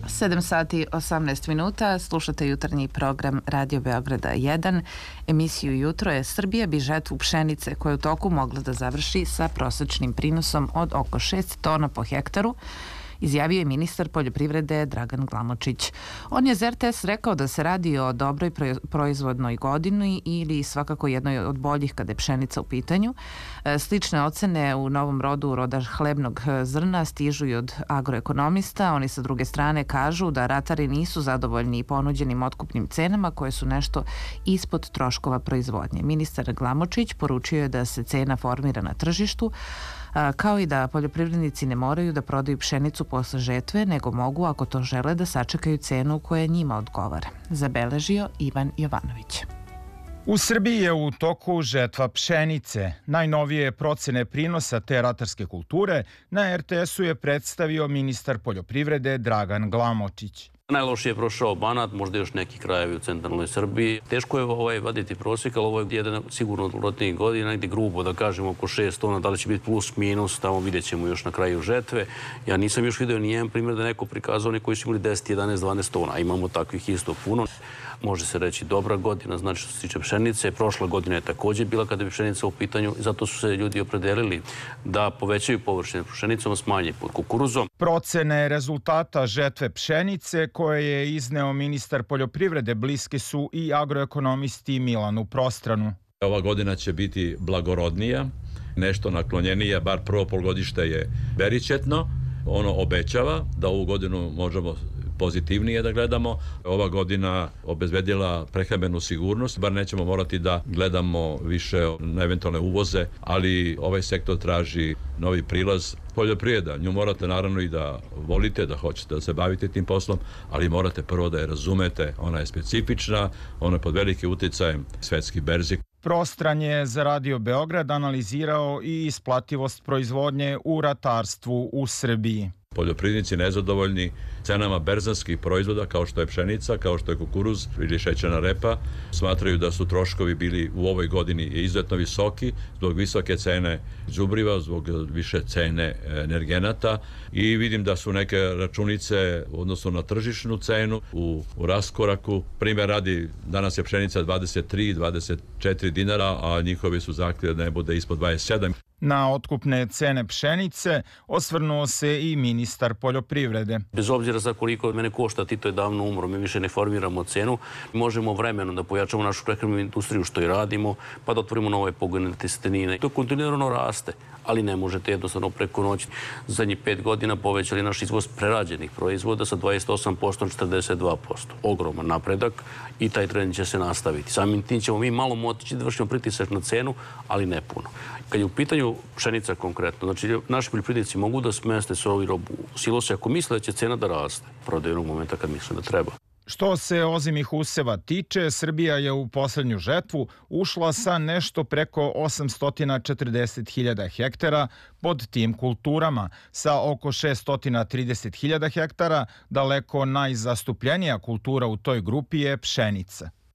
7 sati 18 minuta, slušate jutarnji program Radio Beograda 1. Emisiju Jutro je Srbija bi žetvu pšenice koja u toku mogla da završi sa prosečnim prinosom od oko 6 tona po hektaru, izjavio je ministar poljoprivrede Dragan Glamočić. On je za RTS rekao da se radi o dobroj proizvodnoj godini ili svakako jednoj od boljih kada je pšenica u pitanju. Slične ocene u Novom Rodu roda hlebnog zrna stižu i od agroekonomista. Oni sa druge strane kažu da ratari nisu zadovoljni ponuđenim otkupnim cenama koje su nešto ispod troškova proizvodnje. Ministar Glamočić poručio je da se cena formira na tržištu, kao i da poljoprivrednici ne moraju da prodaju pšenicu posle žetve, nego mogu, ako to žele, da sačekaju cenu koja njima odgovara. Zabeležio Ivan Jovanović. U Srbiji je u toku žetva pšenice. Najnovije procene prinosa te ratarske kulture na RTS-u je predstavio ministar poljoprivrede Dragan Glamočić. Najlošije je prošao Banat, možda još neki krajevi u centralnoj Srbiji. Teško je vaditi prosjek, ali ovo je jedan sigurno od rodnijih godina, negdje grubo da kažemo oko 6 tona, da li će biti plus, minus, tamo vidjet ćemo još na kraju žetve. Ja nisam još vidio nijedan primjer da neko prikazao oni koji su imali 10, 11, 12 tona, a imamo takvih isto puno. Može se reći dobra godina, znači što se tiče pšenice. Prošla godina je također bila kada je pšenica u pitanju, zato su se ljudi opredelili da povećaju površine pšenicom, smanje pod kukuruzom. Procene rezultata žetve pšenice koje je izneo ministar poljoprivrede bliske su i agroekonomisti Milanu Prostranu. Ova godina će biti blagorodnija, nešto naklonjenija, bar prvo polgodište je beričetno. Ono obećava da ovu godinu možemo pozitivnije da gledamo. Ova godina obezbedila prehrambenu sigurnost, bar nećemo morati da gledamo više na eventualne uvoze, ali ovaj sektor traži novi prilaz. Poljoprivreda, nju morate naravno i da volite, da hoćete da se bavite tim poslom, ali morate prvo da je razumete. Ona je specifična, ona je pod velikim utjecajem svetskih berzi. Prostran je za Radio Beograd analizirao i isplativost proizvodnje u ratarstvu u Srbiji. Poljoprivrednici nezadovoljni cenama berzanskih proizvoda kao što je pšenica, kao što je kukuruz ili šećerna repa, smatraju da su troškovi bili u ovoj godini izuzetno visoki zbog visoke cene đubriva, zbog više cene energenata i vidim da su neke računice u odnosu na tržišnu cenu u raskoraku. Primjer radi, danas je pšenica 23-24 dinara, a njihovi su zahtjevi da ne bude ispod 27. Na otkupne cene pšenice osvrnuo se i ministar poljoprivrede. Bez obzira za koliko mene košta, Tito je davno umro, mi više ne formiramo cenu. Možemo vremenom da pojačamo našu prehrambenu industriju što i radimo, pa da otvorimo nove pogone testenine. To kontinuirano raste, ali ne možete jednostavno preko noći. Zadnjih 5 godina povećali naš izvoz prerađenih proizvoda sa 28% na 42%. Ogroman napredak i taj trend će se nastaviti. Samim tim ćemo mi malo moći da vršimo pritisak na cenu, ali ne puno. Kad je u pitanju pšenica konkretno, znači naši poljoprivrednici mogu da smeste svoju robu u silose ako misle da će cena da raste, prodaju jednog momenta kad misle da treba. Što se ozimih useva tiče, Srbija je u poslednju žetvu ušla sa nešto preko 840.000 hektara pod tim kulturama. Sa oko 630.000 hektara daleko najzastupljenija kultura u toj grupi je pšenica.